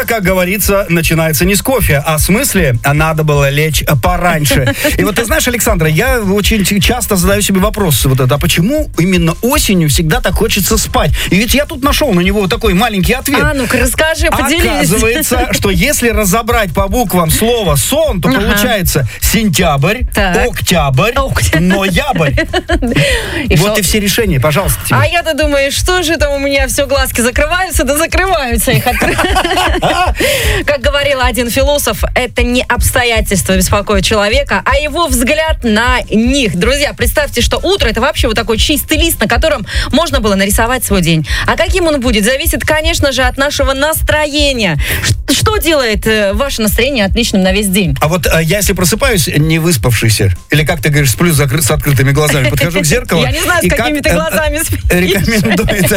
как говорится, начинается не с кофе, а в смысле, надо было лечь пораньше. И вот ты знаешь, Александра, я очень часто задаю себе вопрос, вот это, а почему именно осенью всегда так хочется спать? И ведь я тут нашел на него такой маленький ответ. Ну-ка, расскажи, поделись. Оказывается, что если разобрать по буквам слово «сон», то получается сентябрь, октябрь, ноябрь. Вот и все решения, пожалуйста, тебе. А я-то думаю, что же там у меня все глазки закрываются, да закрываются их. Как говорил один философ, это не обстоятельства беспокоят человека, а его взгляд на них. Друзья, представьте, что утро — это вообще вот такой чистый лист, на котором можно было нарисовать свой день. А каким он будет, зависит, конечно же, от нашего настроения. Что делает ваше настроение отличным на весь день? А вот я, если просыпаюсь не выспавшийся, или, как ты говоришь, сплю с открытыми глазами, подхожу к зеркалу. Я не знаю, с какими ты глазами спишь. Рекомендует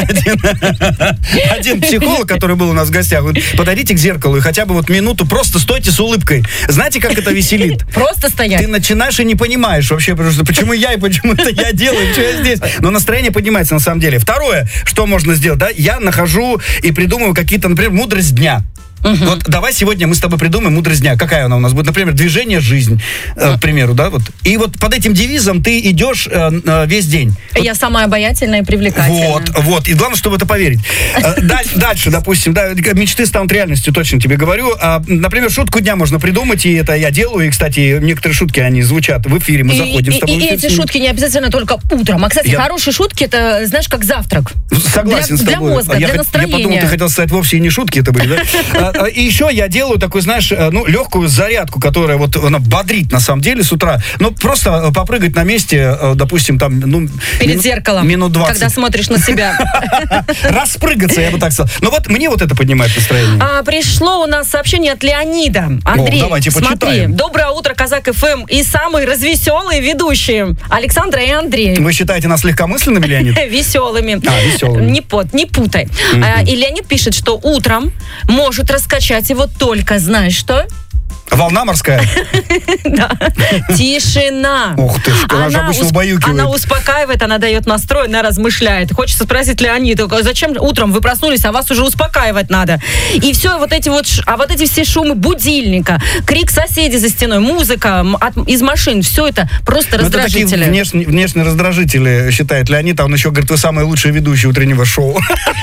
один психолог, который был у нас в гостях. Подойдите к зеркалу и хотя бы вот минуту просто стойте с улыбкой. Знаете, как это веселит? Просто стоять. Ты начинаешь и не понимаешь вообще, почему я и почему это я делаю, что я здесь. Но настроение поднимается на самом деле. Второе, что можно сделать, да, я нахожу и придумываю какие-то, например, мудрость дня. Вот давай сегодня мы с тобой придумаем мудрость дня. Какая она у нас будет? Например, движение «Жизнь», к примеру, да? Вот. И вот под этим девизом ты идешь весь день. Я самая обаятельная и привлекательная. Вот. И главное, чтобы в это поверить. Дальше, допустим, да, мечты станут реальностью, точно тебе говорю. Например, шутку дня можно придумать, и это я делаю. И, кстати, некоторые шутки, они звучат в эфире, мы заходим с тобой. И эти шутки не обязательно только утром. А, кстати, хорошие шутки, это, знаешь, как завтрак. Согласен с тобой. Для мозга, для настроения. Я подумал, ты хотел сказать, вовсе и не шутки это были, да? И еще я делаю такую, знаешь, легкую зарядку, которая вот она бодрит на самом деле с утра. Ну, просто попрыгать на месте, допустим, там, перед зеркалом. Минут 20. Когда смотришь на себя. Распрыгаться, я бы так сказал. Но вот мне вот это поднимает настроение. Пришло у нас сообщение от Леонида. Андрей, давайте смотри. почитаем. Доброе утро, Казак ФМ. И самые развеселые ведущие Александра и Андрей. Вы считаете нас легкомысленными, Леонид? Веселыми. Веселыми. Не путай. И Леонид пишет, что утром может раскачать его только, знаешь что? Волна морская? Да. Тишина. Ух ты, она же обычно убаюкивает. Она успокаивает, она дает настрой, она размышляет. Хочется спросить Леонида, зачем утром вы проснулись, а вас уже успокаивать надо? И все вот эти все шумы будильника, крик соседей за стеной, музыка из машин, все это просто раздражители. Это такие внешние раздражители, считает Леонид, а он еще говорит, вы самые лучшие ведущие утреннего шоу.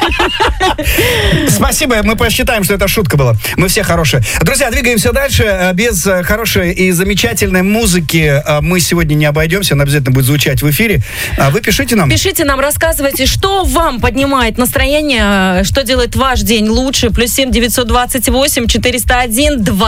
Спасибо, мы посчитаем, что это шутка была. Мы все хорошие. Друзья, двигаемся дальше. Без хорошей и замечательной музыки мы сегодня не обойдемся. Она обязательно будет звучать в эфире. Вы пишите нам. Пишите нам, рассказывайте, что вам поднимает настроение, что делает ваш день лучше. +7 928 401 2